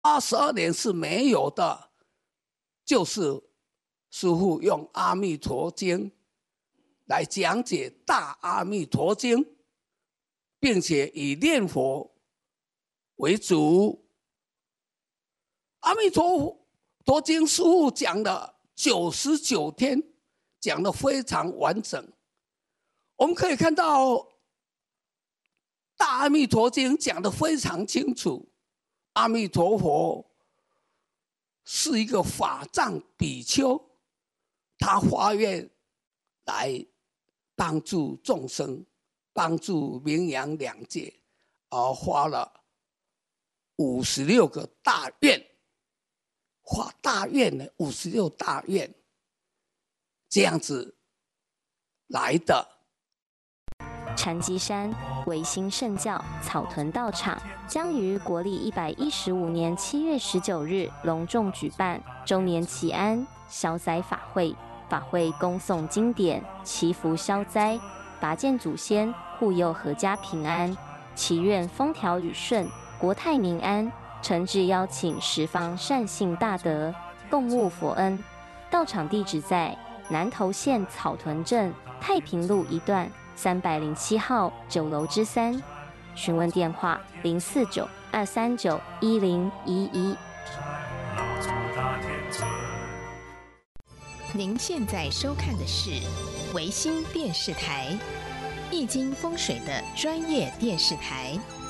82年是没有的，就是师父用《阿弥陀经》来讲解《大阿弥陀经》，并且以念佛为主。阿弥陀经师父讲了99天，讲得非常完整。我们可以看到《大阿弥陀经》讲得非常清楚，阿弥陀佛是一个法藏比丘，他发愿来帮助众生，帮助名扬两界，而发了56个大愿，发大愿呢，56大愿，这样子来的。 禅机山维新圣教草屯道场将于国历115年7月19日隆重举办周年祈安消灾法会，法会恭诵经典，祈福消灾，拔见祖先，护佑阖家平安，祈愿风调雨顺，国泰民安。诚挚邀请十方善信大德共沐佛恩。道场地址在南投县草屯镇太平路一段307号9楼之3，询问电话049-239-1011。 您现在收看的是维新电视台，易经风水的专业电视台。